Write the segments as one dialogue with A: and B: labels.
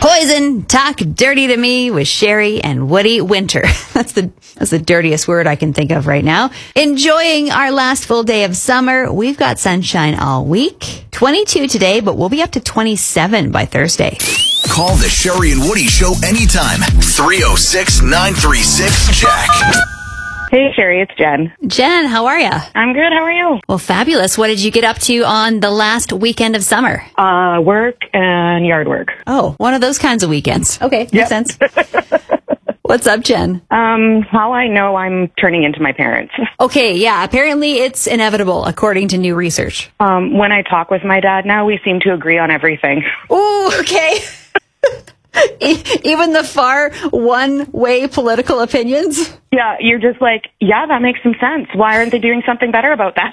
A: Poison, talk dirty to me with Sherry and Woody Winter. That's the dirtiest word I can think of right now. Enjoying our last full day of summer. We've got sunshine all week. 22 today, but we'll be up to 27 by Thursday.
B: Call the Sherry and Woody Show anytime. 306-936-JACK.
C: Hey, Sherry, it's Jen.
A: Jen, how are you?
C: I'm good. How are you?
A: Well, fabulous. What did you get up to on the last weekend of summer?
C: Work and yard work.
A: Oh, one of those kinds of weekends. Okay, makes sense. What's up, Jen?
C: How I know I'm turning into my parents.
A: Okay, yeah, apparently it's inevitable, according to new research.
C: When I talk with my dad now, we seem to agree on everything.
A: Ooh, okay. Even the far one-way political opinions?
C: Yeah, you're just like, yeah, that makes some sense. Why aren't they doing something better about that?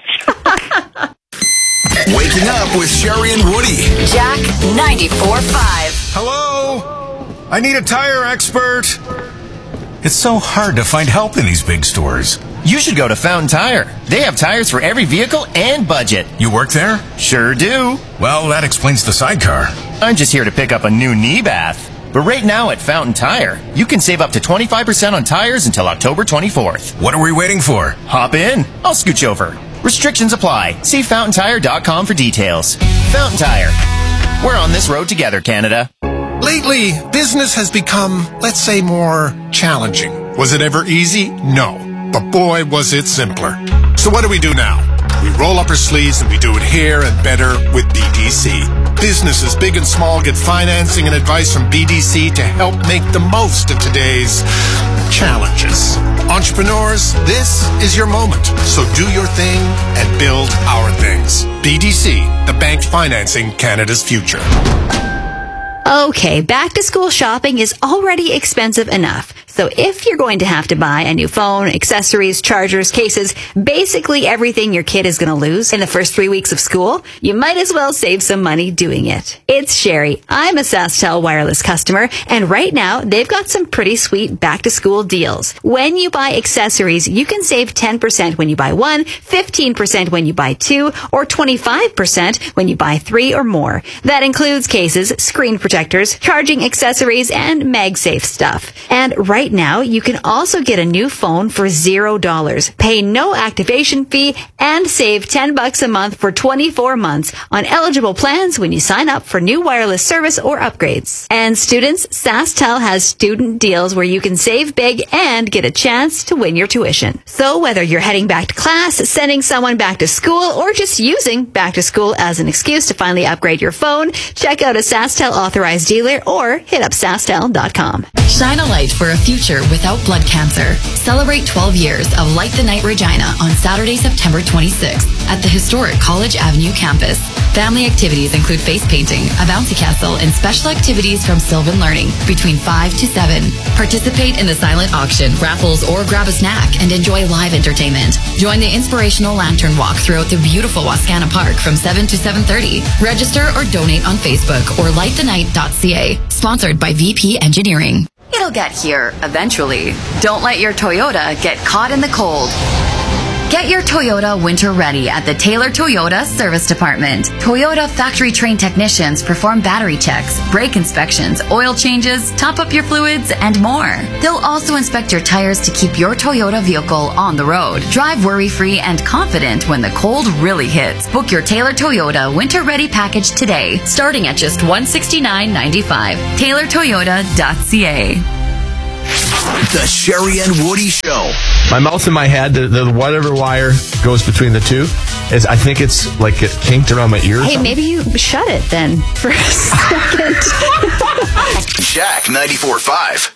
B: Waking up with Sherry and Woody.
D: Jack 94.5.
E: Hello? I need a tire expert. It's so hard to find help in these big stores.
F: You should go to Fountain Tire. They have tires for every vehicle and budget.
E: You work there?
F: Sure do.
E: Well, that explains the sidecar.
F: I'm just here to pick up a new knee bath. But right now at Fountain Tire, you can save up to 25% on tires until October 24th.
E: What are we waiting for?
F: Hop in. I'll scooch over. Restrictions apply. See fountaintire.com for details. Fountain Tire. We're on this road together, Canada.
G: Lately, business has become, let's say, more challenging. Was it ever easy? No. But boy, was it simpler. So what do we do now? We roll up our sleeves and we do it here and better with BDC. Businesses big and small get financing and advice from BDC to help make the most of today's challenges. Entrepreneurs, this is your moment. So do your thing and build our things. BDC, the bank financing Canada's future.
A: Okay, back to school shopping is already expensive enough. So if you're going to have to buy a new phone, accessories, chargers, cases, basically everything your kid is going to lose in the first 3 weeks of school, you might as well save some money doing it. It's Sherry. I'm a SaskTel wireless customer, and right now they've got some pretty sweet back to school deals. When you buy accessories, you can save 10% when you buy one, 15% when you buy two, or 25% when you buy three or more. That includes cases, screen protectors, charging accessories, and MagSafe stuff. And right now, you can also get a new phone for $0, pay no activation fee, and save $10 a month for 24 months on eligible plans when you sign up for new wireless service or upgrades. And students, SaskTel has student deals where you can save big and get a chance to win your tuition. So whether you're heading back to class, sending someone back to school, or just using back to school as an excuse to finally upgrade your phone, check out a SaskTel authorized dealer or hit up SaskTel.com.
D: Shine a light for a future without blood cancer. Celebrate 12 years of Light the Night Regina on Saturday, September 26th at the historic College Avenue campus. Family activities include face painting, a bouncy castle, and special activities from Sylvan Learning between 5 to 7. Participate in the silent auction, raffles, or grab a snack and enjoy live entertainment. Join the inspirational lantern walk throughout the beautiful Wascana Park from 7 to 7:30. Register or donate on Facebook or lightthenight.ca. Sponsored by VP Engineering.
H: It'll get here eventually. Don't let your Toyota get caught in the cold. Get your Toyota winter ready at the Taylor Toyota Service Department. Toyota factory-trained technicians perform battery checks, brake inspections, oil changes, top up your fluids, and more. They'll also inspect your tires to keep your Toyota vehicle on the road. Drive worry-free and confident when the cold really hits. Book your Taylor Toyota winter ready package today, starting at just $169.95. TaylorToyota.ca.
B: The Sherry and Woody Show.
I: My mouth and my head, the whatever wire goes between the two, is I think it's like it kinked around my ear.
A: Hey, maybe you shut it then for a second.
B: Jack 94.5.